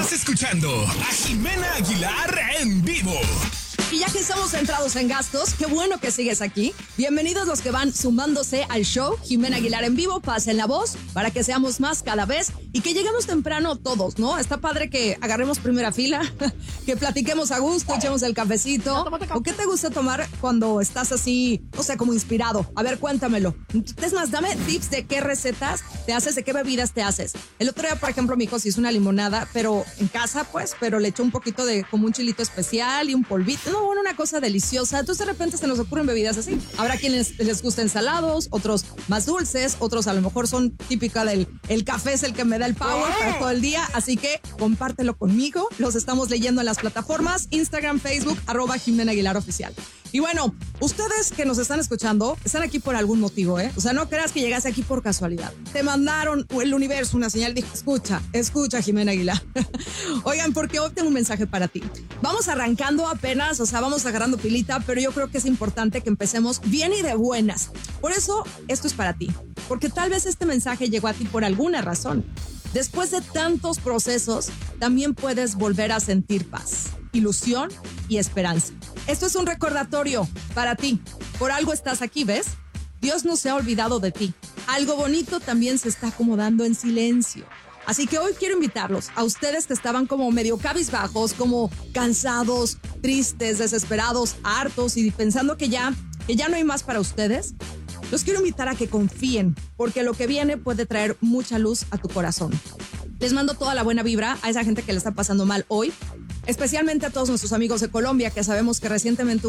Estás escuchando a Jimena Aguilar en vivo. Y ya que estamos centrados en gastos, qué bueno que sigues aquí. Bienvenidos los que van sumándose al show Jimena Aguilar en vivo. Pasen la voz para que seamos más cada vez y que lleguemos temprano todos, ¿no? Está padre que agarremos primera fila, que platiquemos a gusto, echemos el cafecito. ¿O qué te gusta tomar cuando estás así, o sea, como inspirado? A ver, cuéntamelo. Es más, dame tips de qué recetas te haces, de qué bebidas te haces. El otro día, por ejemplo, mi hijo se hizo una limonada, pero en casa, pues, pero le echó un poquito de como un chilito especial y un polvito. No, bueno, una cosa deliciosa. Entonces de repente se nos ocurren bebidas así. Habrá quienes les gustan salados, otros más dulces, otros a lo mejor son típica del el café es el que me da el power para todo el día. Así que compártelo conmigo. Los estamos leyendo en las plataformas Instagram, Facebook, @Jimena Aguilar Oficial. Y bueno, ustedes que nos están escuchando están aquí por algún motivo, ¿eh? O sea, no creas que llegaste aquí por casualidad. Te mandaron el universo una señal, dijo, escucha Jimena Aguilar. Oigan, porque hoy tengo un mensaje para ti. Vamos arrancando apenas, o sea, vamos agarrando pilita, pero yo creo que es importante que empecemos bien y de buenas. Por eso, esto es para ti. Porque tal vez este mensaje llegó a ti por alguna razón. Después de tantos procesos, también puedes volver a sentir paz, ilusión y esperanza. Esto es un recordatorio para ti. Por algo estás aquí, ¿ves? Dios no se ha olvidado de ti. Algo bonito también se está acomodando en silencio. Así que hoy quiero invitarlos a ustedes que estaban como medio cabizbajos, como cansados, tristes, desesperados, hartos y pensando que ya no hay más para ustedes. Los quiero invitar a que confíen, porque lo que viene puede traer mucha luz a tu corazón. Les mando toda la buena vibra a esa gente que le está pasando mal hoy, especialmente a todos nuestros amigos de Colombia, que sabemos que recientemente